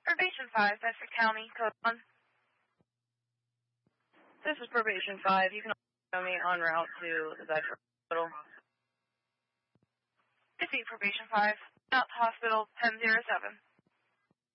Probation 5, Bedford County, code 1. This is Probation 5. You can show me en route to the Bedford Hospital. Defeat Probation 5. Out to hospital 1007.